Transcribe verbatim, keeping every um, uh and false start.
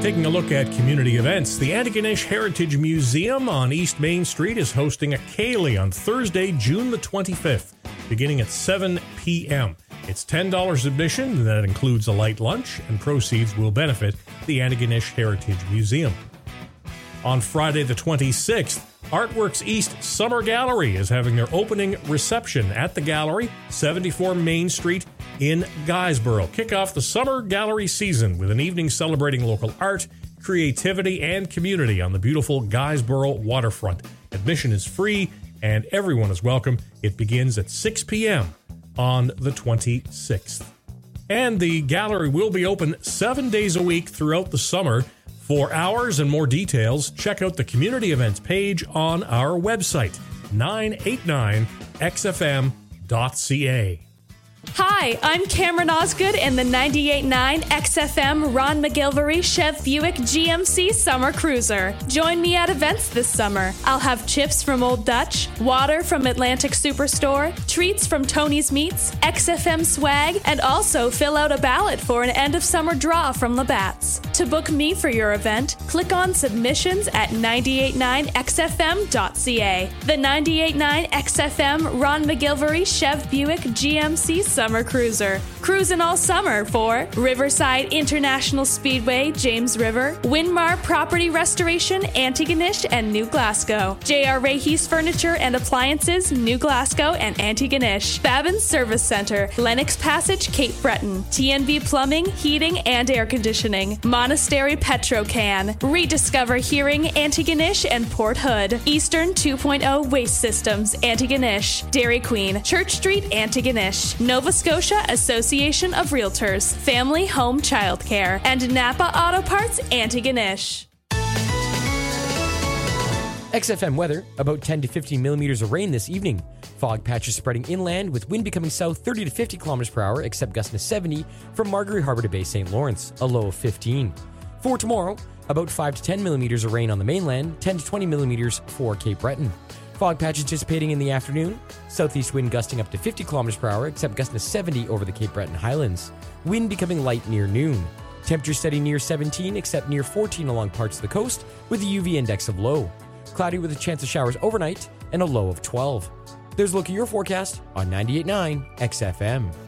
Taking a look at community events, the Antigonish Heritage Museum on East Main Street is hosting a Ceilidh on Thursday, June the twenty-fifth, beginning at seven p.m. It's ten dollars admission, and that includes a light lunch, and proceeds will benefit the Antigonish Heritage Museum. On Friday the twenty-sixth, Artworks East Summer Gallery is having their opening reception at the gallery, seventy-four Main Street in Guysborough. Kick off the summer gallery season with an evening celebrating local art, creativity, and community on the beautiful Guysborough waterfront. Admission is free and everyone is welcome. It begins at six p.m. on the twenty-sixth. And the gallery will be open seven days a week throughout the summer. For hours and more details, check out the community events page on our website, nine eighty-nine x f m dot c a. Hi, I'm Cameron Osgood in the ninety-eight point nine X F M Ron McGilvery Chev Buick G M C Summer Cruiser. Join me at events this summer. I'll have chips from Old Dutch, water from Atlantic Superstore, treats from Tony's Meats, X F M swag, and also fill out a ballot for an end-of-summer draw from Labatt's. To book me for your event, click on submissions at ninety-eight point nine x f m dot c a. The ninety-eight point nine X F M Ron McGilvery Chev Buick G M C Summer Cruiser. Cruising all summer for Riverside International Speedway, James River, Winmar Property Restoration, Antigonish, and New Glasgow. J R Rahey's Furniture and Appliances, New Glasgow and Antigonish. Babin's Service Center, Lennox Passage, Cape Breton. T N B Plumbing, Heating, and Air Conditioning. Monastery Petrocan. Rediscover Hearing, Antigonish, and Port Hood. Eastern two point oh Waste Systems, Antigonish. Dairy Queen, Church Street, Antigonish. Nova Scotia Association of Realtors, Family Home Childcare, and Napa Auto Parts, Antigonish. X F M weather, about ten to fifteen millimeters of rain this evening. Fog patches spreading inland with wind becoming south thirty to fifty kilometers per hour, except gusts to seventy from Margaret Harbour to Bay Saint Lawrence, a low of fifteen. For tomorrow, about five to ten millimeters of rain on the mainland, ten to twenty millimeters for Cape Breton. Fog patches dissipating in the afternoon. Southeast wind gusting up to fifty kilometers per hour, except gusting to seventy over the Cape Breton Highlands. Wind becoming light near noon. Temperature steady near seventeen, except near fourteen along parts of the coast, with a U V index of low. Cloudy with a chance of showers overnight and a low of twelve. There's a look at your forecast on ninety-eight point nine X F M.